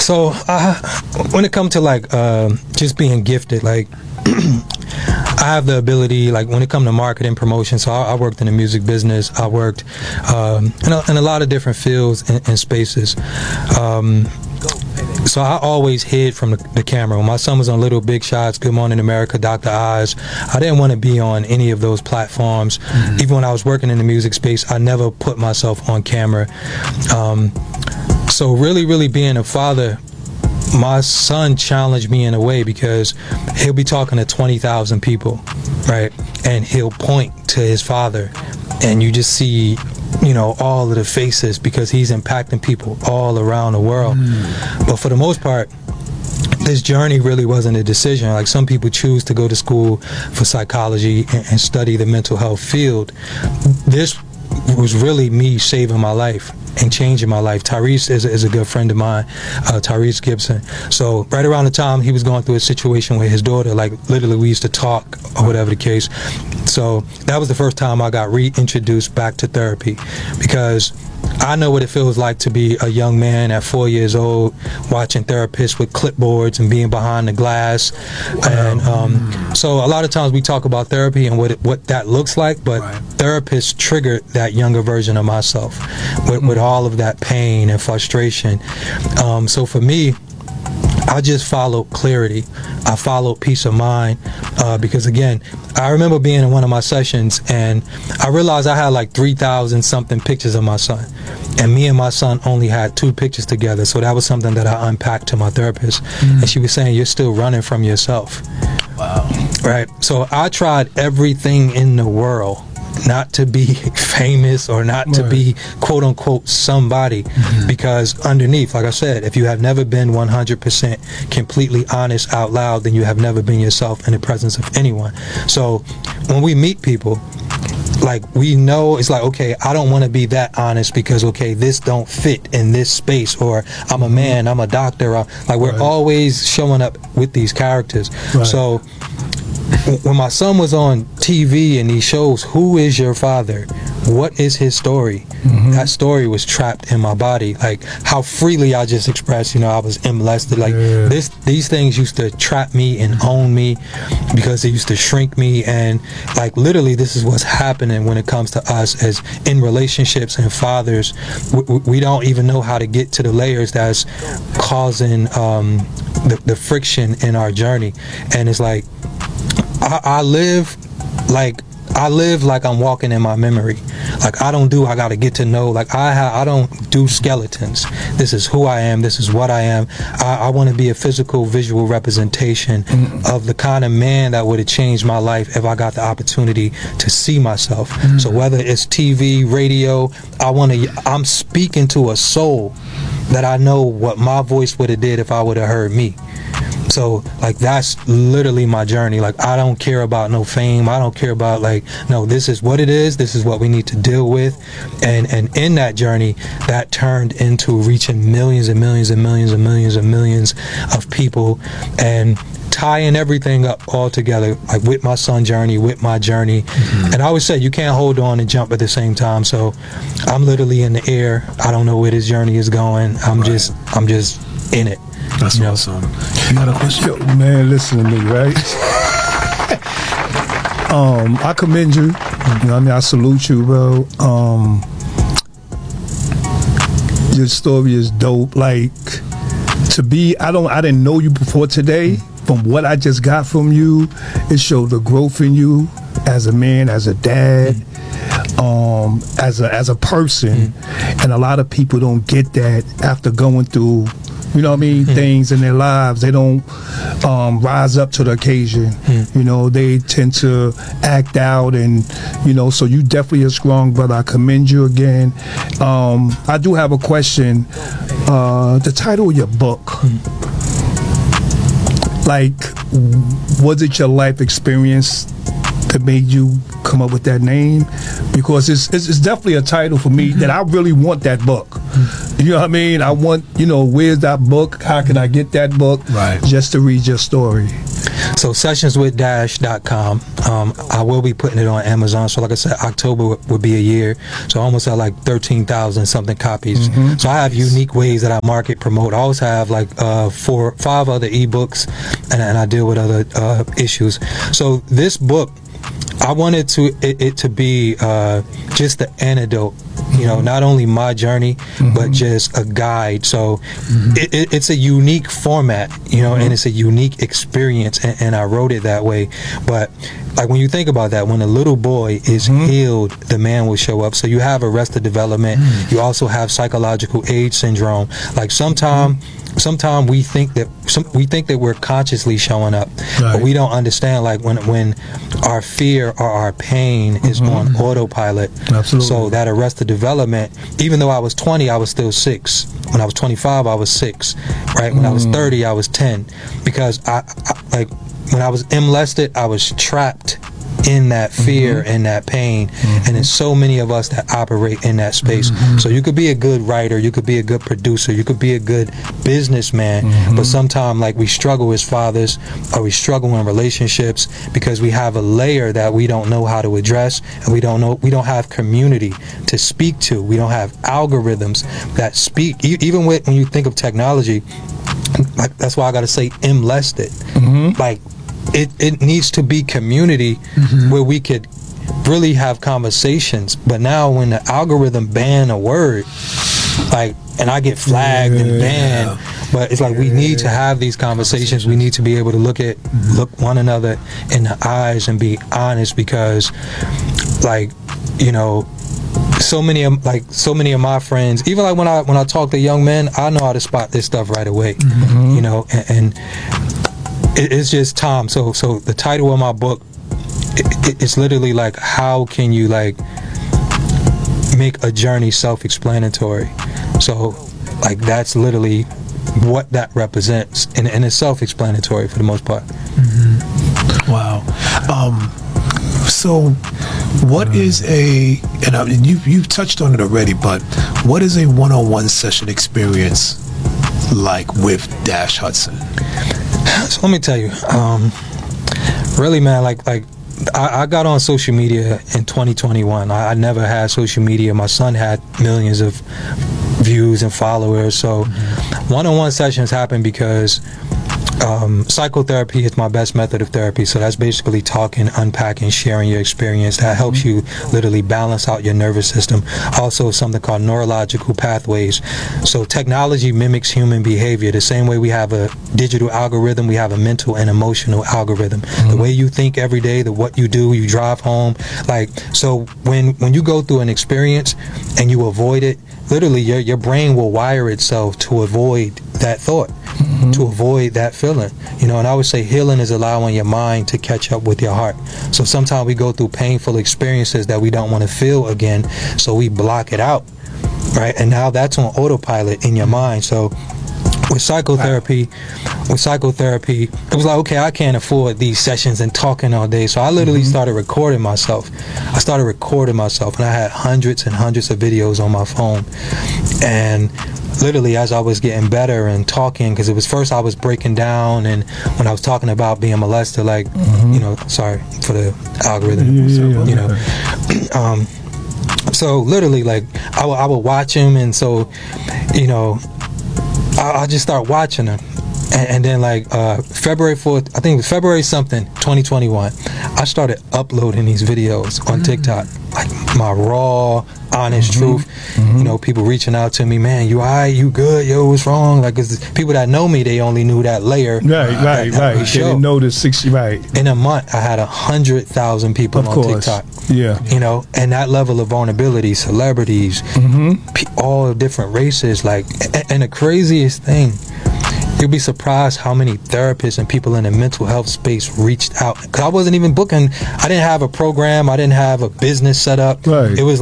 So when it comes to like just being gifted, like I have the ability, like when it comes to marketing, promotion. So I worked in the music business. I worked in a lot of different fields and spaces. So I always hid from the camera. When my son was on Little Big Shots, Good Morning America, Dr. Oz, I didn't want to be on any of those platforms. Even when I was working in the music space, I never put myself on camera. So really being a father, my son challenged me in a way, because he'll be talking to 20,000 people, right? And he'll point to his father, and you just see, you know, all of the faces, because he's impacting people all around the world. But for the most part, this journey really wasn't a decision. Like some people choose to go to school for psychology and study the mental health field. This was really me saving my life and changing my life. Tyrese is a good friend of mine, Tyrese Gibson. So right around the time he was going through a situation with his daughter, like literally we used to talk or whatever the case. So that was the first time I got reintroduced back to therapy, because I know what it feels like to be a young man at 4 years old, watching therapists with clipboards and being behind the glass. And so a lot of times we talk about therapy and what that looks like, but therapists triggered that younger version of myself with all of that pain and frustration. So for me, I just followed clarity. I followed peace of mind, because again, I remember being in one of my sessions and I realized I had like 3,000 something pictures of my son, and me and my son only had 2 pictures together. So that was something that I unpacked to my therapist, and she was saying, you're still running from yourself. Wow. Right. So I tried everything in the world not to be famous or not to be quote unquote somebody, because underneath, like I said, if you have never been 100% completely honest out loud, then you have never been yourself in the presence of anyone. So when we meet people, like we know it's like, okay, I don't want to be that honest because, okay, this don't fit in this space, or I'm a man, I'm a doctor, like we're always showing up with these characters. So when my son was on TV and he shows, who is your father? What is his story? That story was trapped in my body. Like how freely I just expressed, you know, I was molested. Like these things used to trap me and own me, because they used to shrink me. And like literally, this is what's happening when it comes to us as in relationships and fathers. We don't even know how to get to the layers that's causing the friction in our journey. And it's like, I live like I'm walking in my memory. Like I gotta get to know. Like I don't do skeletons. This is who I am. This is what I am. I want to be a physical, visual representation of the kind of man that would have changed my life if I got the opportunity to see myself. So whether it's TV, radio, I'm speaking to a soul that I know what my voice would have did if I would have heard me. So like that's literally my journey. Like I don't care about no fame. I don't care about like, no, this is what it is. This is what we need to deal with. And in that journey, that turned into reaching millions and millions and millions and millions and millions of people, and tying everything up all together, like with my son journey, with my journey. And I always say you can't hold on and jump at the same time. So I'm literally in the air. I don't know where this journey is going. I'm just in it. That's awesome. You got a question? Yo, man, listen to me, right? I commend you. You know what I mean? I salute you, bro. Your story is dope. Like, to be, I didn't know you before today. From what I just got from you, it showed the growth in you as a man, as a dad, as a person. And a lot of people don't get that after going through, you know what I mean, things in their lives. They don't rise up to the occasion. You know, they tend to act out, and you know, so you definitely a strong brother. I commend you again. I do have a question. The title of your book, like, was it your life experience that made you come up with that name? Because it's definitely a title for me that I really want that book. You know what I mean? I want, you know, where's that book? How can I get that book? Right. Just to read your story. So sessionswithdash.com. I will be putting it on Amazon. So like I said, October would be a year. So I almost at like 13,000 something copies. So I have unique ways that I market, promote. I always have like 4-5 other ebooks, and I deal with other issues. So this book, I wanted it to be just the antidote, you know, not only my journey, but just a guide. So it's a unique format, you know, and it's a unique experience, and I wrote it that way. But like when you think about that, when a little boy is healed, the man will show up. So you have arrested development. You also have psychological age syndrome. Like sometimes we think that we're consciously showing up, but we don't understand, like when our fear or our pain is on autopilot. Absolutely. So that arrested development, even though I was 20, I was still 6. When I was 25, I was 6. Right? When I was 30, I was 10. Because I like when I was molested, I was trapped in that fear and that pain, and there's so many of us that operate in that space. So you could be a good writer, you could be a good producer, you could be a good businessman, but sometimes like we struggle as fathers, or we struggle in relationships because we have a layer that we don't know how to address, and we don't have community to speak to. We don't have algorithms that speak. Even when you think of technology, like that's why I gotta say molested. Like it needs to be community where we could really have conversations. But now when the algorithm ban a word, like, and I get flagged and banned, but it's like we need to have these conversations. We need to be able to look one another in the eyes and be honest, because like, you know, so many of my friends, even like when I talk to young men, I know how to spot this stuff right away. You know, and it's just time. So the title of my book, it's literally like, how can you like make a journey self-explanatory? So like that's literally what that represents, and it's self-explanatory for the most part. Wow. So what is and you've touched on it already, but what is a one-on-one session experience like with Dash Hudson? So let me tell you, really, man, like I got on social media in 2021. I never had social media. My son had millions of views and followers. So one-on-one sessions happen because psychotherapy is my best method of therapy. So that's basically talking, unpacking, sharing your experience. That helps you literally balance out your nervous system. Also something called neurological pathways. So technology mimics human behavior. The same way we have a digital algorithm, we have a mental and emotional algorithm. The way you think every day, what you do, you drive home. Like, so when you go through an experience and you avoid it, literally your brain will wire itself to avoid that thought, to avoid that feeling. You know, and I would say healing is allowing your mind to catch up with your heart. So sometimes we go through painful experiences that we don't want to feel again, so we block it out, right? And now that's on autopilot in your mind. So with psychotherapy, it was like, okay, I can't afford these sessions and talking all day. So I literally started recording myself. And I had hundreds and hundreds of videos on my phone. And literally, as I was getting better and talking, because it was first I was breaking down, and when I was talking about being molested, like, you know, sorry for the algorithm, you know. So literally, like, I would watch him, and so, you know, I just start watching them, and then like February 4th, I think it was February something, 2021, I started uploading these videos on TikTok, like my raw, honest truth. You know, people reaching out to me, man, you alright, you good, yo, what's wrong? Like, 'cause people that know me, they only knew that layer. Right. They didn't know the 60, right. In a month, I had 100,000 people on TikTok. Yeah. You know, and that level of vulnerability, celebrities, all different races, like, and the craziest thing, you'll be surprised how many therapists and people in the mental health space reached out. Because I wasn't even booking, I didn't have a program, I didn't have a business set up. Right. It was like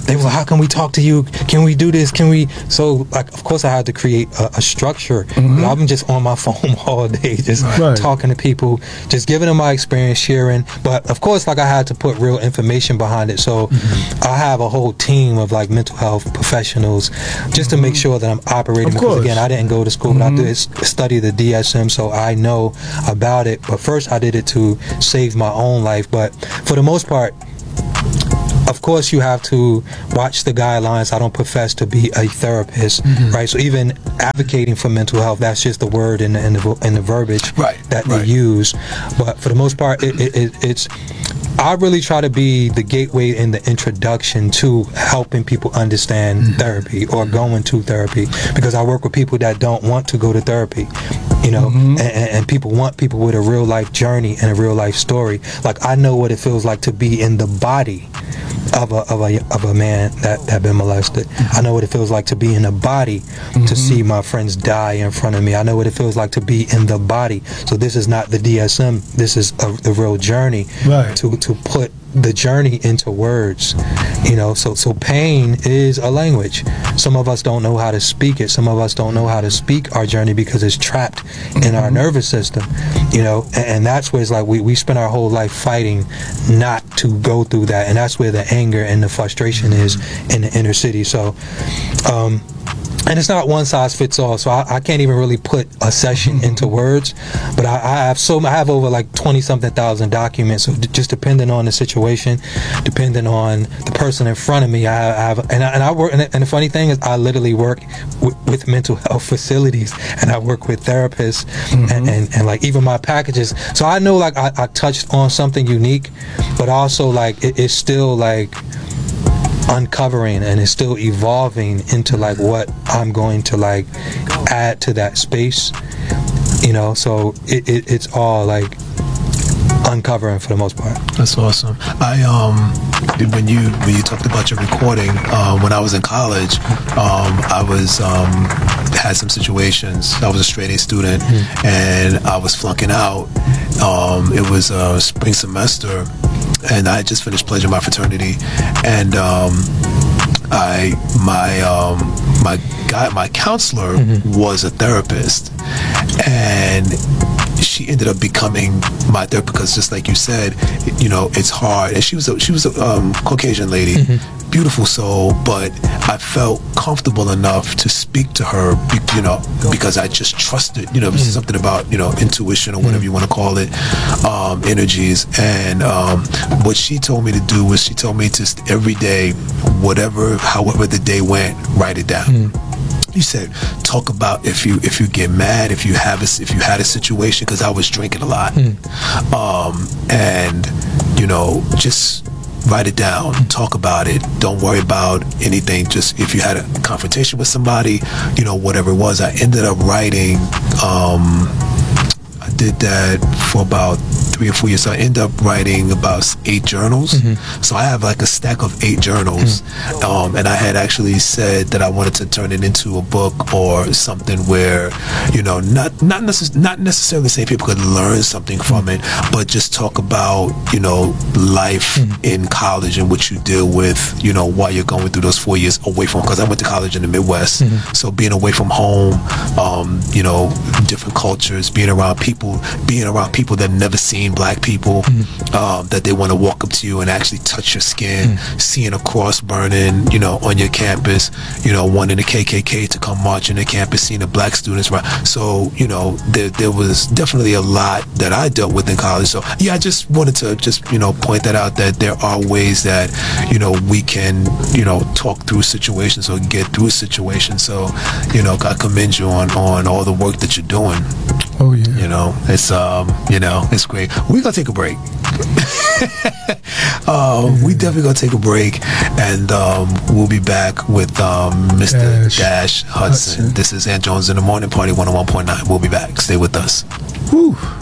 they were like, how can we talk to you? Can we do this? Can we? So, like, of course I had to create a structure. I'm just on my phone all day, just talking to people, just giving them my experience, sharing. But of course, like, I had to put real information behind it. So I have a whole team of like mental health professionals just to make sure that I'm operating. Because again, I didn't go to school, but I did study the DSM, so I know about it. But first I did it to save my own life. But for the most part, of course, you have to watch the guidelines. I don't profess to be a therapist, right? So even advocating for mental health, that's just the word in the verbiage that they use. But for the most part, it's I really try to be the gateway and the introduction to helping people understand therapy or going to therapy, because I work with people that don't want to go to therapy, you know, and people want people with a real life journey and a real life story. Like, I know what it feels like to be in the body of a man that been molested. I know what it feels like to be in the body to see my friends die in front of me. I know what it feels like to be in the body. So this is not the DSM. This is the real journey to put the journey into words, you know. So pain is a language. Some of us don't know how to speak it. Some of us don't know how to speak our journey because it's trapped in our nervous system, you know. And that's where it's like we spend our whole life fighting not to go through that, and that's where the anger and the frustration is in the inner city. So and it's not one size fits all, so I can't even really put a session into words. But I have over like 20-something thousand documents. So just depending on the situation, depending on the person in front of me, I have and I work. And the funny thing is, I literally work with mental health facilities, and I work with therapists, and like even my packages. So I know, like, I touched on something unique, but also like it's still like uncovering, and it's still evolving into like what I'm going to like add to that space, you know. So it's all like uncovering for the most part. That's awesome. When you talked about your recording, when I was in college, I was had some situations. I was a straight A student, and I was flunking out. It was a spring semester, and I had just finished pledging my fraternity, and my counselor was a therapist, and she ended up becoming my therapist because, just like you said, you know, it's hard. And she was a Caucasian lady, beautiful soul, but I felt comfortable enough to speak to her, you know, because I just trusted, you know, something about, you know, intuition or whatever you want to call it, energies. And what she told me to do was, she told me to every day, however the day went, write it down. You said, talk about if you get mad, if you had a situation, because I was drinking a lot, and you know, just write it down, talk about it. Don't worry about anything. Just if you had a confrontation with somebody, you know, whatever it was. I ended up writing. I did that for about 3 or 4 years. So I ended up writing about 8 journals. So I have like a stack of 8 journals. And I had actually said that I wanted to turn it into a book or something where, you know, not necessarily saying people could learn something from it, but just talk about, you know, life in college and what you deal with, you know, while you're going through those 4 years away from, because I went to college in the Midwest. So being away from home, you know, different cultures, being around people that never seen black people, that they want to walk up to you and actually touch your skin, seeing a cross burning, you know, on your campus, you know, wanting the KKK to come march in the campus, seeing the black students. So, you know, there was definitely a lot that I dealt with in college. So yeah, I just wanted to you know, point that out, that there are ways that, you know, we can, you know, talk through situations or get through situations. So, you know, I commend you on all the work that you're doing. Oh yeah. You know, it's you know, it's great. We're gonna take a break. We definitely gonna take a break, and we'll be back with Mr. Dash Hudson. This is Ant Jones in the Morning Party 101.9. We'll be back. Stay with us. Whew.